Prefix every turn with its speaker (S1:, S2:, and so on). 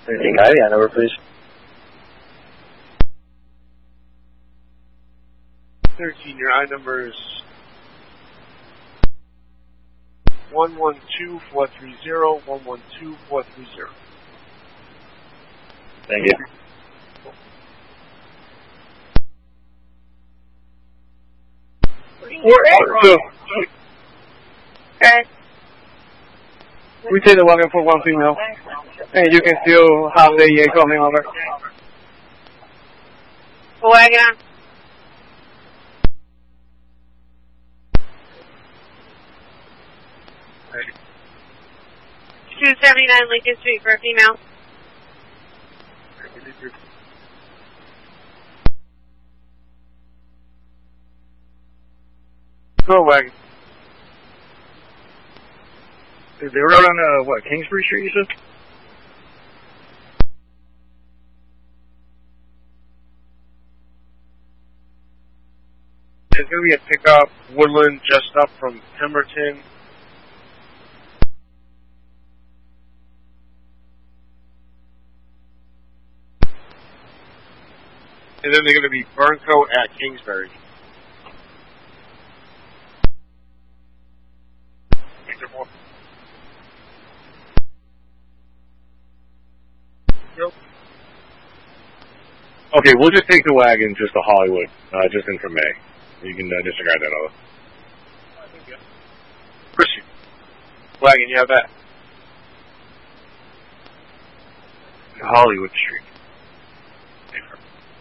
S1: Anything IDI number, please.
S2: 13, your I number is 112430, 112430.
S1: Thank you.
S3: Okay.
S4: We take the wagon for one female, and you can still have the EA coming over.
S3: Wagon. 279 Lincoln Street for a female.
S4: Go wagon.
S1: They were out on, what, Kingsbury Street, you said?
S2: There's going to be a pickup, Woodland, just up from Pemberton. And then they're going to be Burncoat at Kingsbury.
S1: Okay, we'll just take the wagon just to Hollywood, just in from May. You can disregard that other.
S2: Christian, wagon, you have that?
S1: Hollywood Street.